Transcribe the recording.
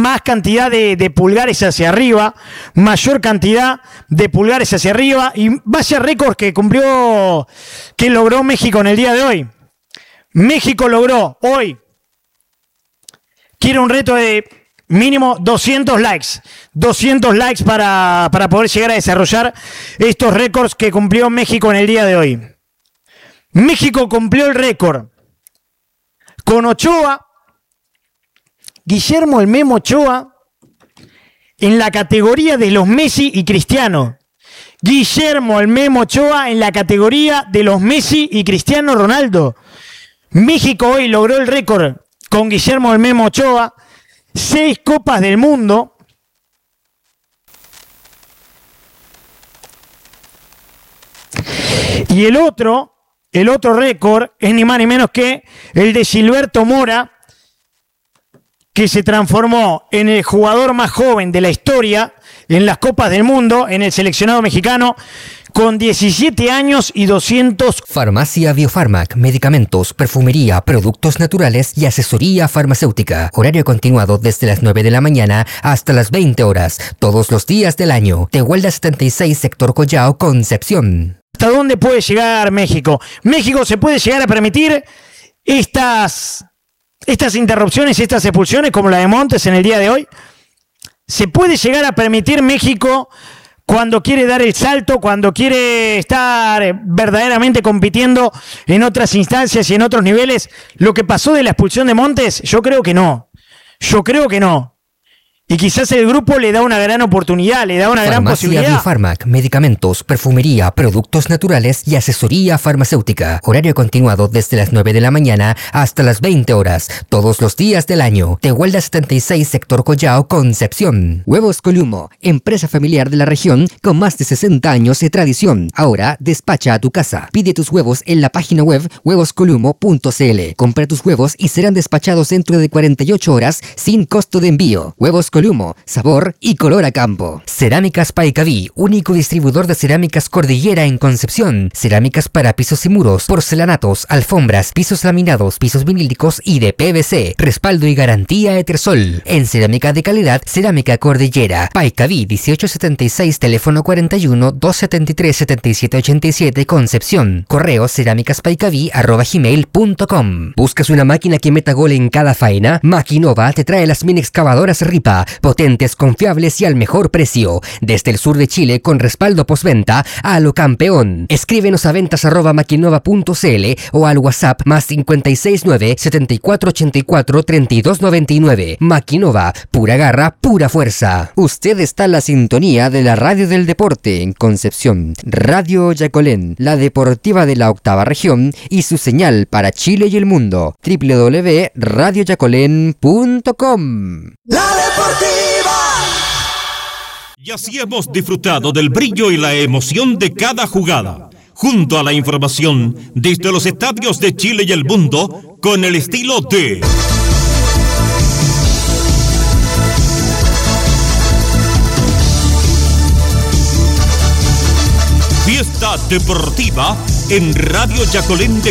más cantidad de pulgares hacia arriba, mayor cantidad de pulgares hacia arriba, y vaya récord que logró México en el día de hoy. México logró hoy, quiere un reto de mínimo 200 likes. 200 likes para poder llegar a desarrollar estos récords que cumplió México en el día de hoy. México cumplió el récord con Ochoa, Guillermo el Memo Ochoa, en la categoría de los Messi y Cristiano. Guillermo el Memo Ochoa en la categoría de los Messi y Cristiano Ronaldo. México hoy logró el récord con Guillermo el Memo Ochoa, 6 Copas del Mundo. Y el otro récord es ni más ni menos que el de Gilberto Mora, que se transformó en el jugador más joven de la historia en las Copas del Mundo, en el seleccionado mexicano, con 17 años y 200... Farmacia Biofarmac, medicamentos, perfumería, productos naturales y asesoría farmacéutica. Horario continuado desde las 9 de la mañana hasta las 20 horas, todos los días del año. Tehuelda 76, sector Collao, Concepción. ¿Hasta dónde puede llegar México? México se puede llegar a permitir estas interrupciones, estas expulsiones como la de Montes en el día de hoy. Se puede llegar a permitir México cuando quiere dar el salto, cuando quiere estar verdaderamente compitiendo en otras instancias y en otros niveles. Lo que pasó de la expulsión de Montes, yo creo que no. Y quizás el grupo le da una gran oportunidad, le da una gran posibilidad. Farmacia Biofarmac, medicamentos, perfumería, productos naturales y asesoría farmacéutica. Horario continuado desde las 9 de la mañana hasta las 20 horas, todos los días del año. Tehuelda 76, sector Collao, Concepción. Huevos Columo, empresa familiar de la región con más de 60 años de tradición. Ahora despacha a tu casa. Pide tus huevos en la página web huevoscolumo.cl. Compra tus huevos y serán despachados dentro de 48 horas sin costo de envío. Huevos Columo, sabor y color a campo. Cerámicas Paicaví, único distribuidor de cerámicas Cordillera en Concepción. Cerámicas para pisos y muros, porcelanatos, alfombras, pisos laminados, pisos vinílicos y de PVC. Respaldo y garantía Etersol. En cerámica de calidad, Cerámica Cordillera. Paicaví 1876, teléfono 41 273 7787, Concepción. Correo cerámicaspaicaví@gmail.com. ¿Buscas una máquina que meta gol en cada faena? Maquinova te trae las mini excavadoras Ripa, potentes, confiables y al mejor precio. Desde el sur de Chile con respaldo postventa a lo campeón. Escríbenos a ventas@maquinova.cl o al WhatsApp +569 7484 3299. Maquinova, pura garra, pura fuerza. Usted está en la sintonía de la radio del deporte en Concepción. Radio Yacolén, la deportiva de la octava región y su señal para Chile y el mundo. www.radioyacolén.com. ¡La deportiva! Y así hemos disfrutado del brillo y la emoción de cada jugada, junto a la información desde los estadios de Chile y el mundo, con el estilo de Fiesta Deportiva en Radio Yacolén de